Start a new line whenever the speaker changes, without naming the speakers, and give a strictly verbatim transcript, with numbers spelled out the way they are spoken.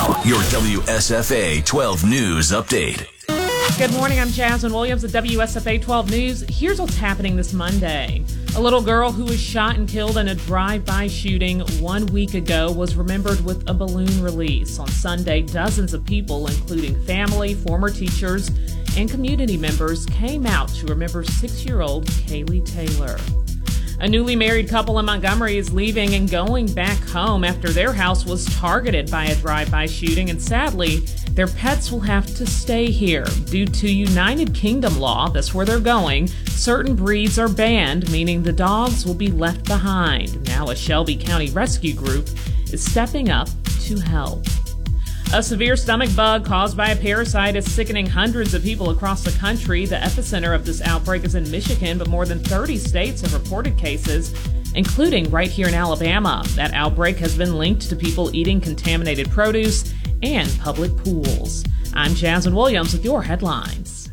Now, your W S F A twelve News Update.
Good morning, I'm Jasmine Williams at W S F A twelve News. Here's what's happening this Monday. A little girl who was shot and killed in a drive-by shooting one week ago was remembered with a balloon release. On Sunday, dozens of people, including family, former teachers, and community members, came out to remember six-year-old Kaylee Taylor. A newly married couple in Montgomery is leaving and going back home after their house was targeted by a drive-by shooting, and sadly, their pets will have to stay here. Due to United Kingdom law, that's where they're going, certain breeds are banned, meaning the dogs will be left behind. Now a Shelby County rescue group is stepping up to help. A severe stomach bug caused by a parasite is sickening hundreds of people across the country. The epicenter of this outbreak is in Michigan, but more than thirty states have reported cases, including right here in Alabama. That outbreak has been linked to people eating contaminated produce and public pools. I'm Jasmine Williams with your headlines.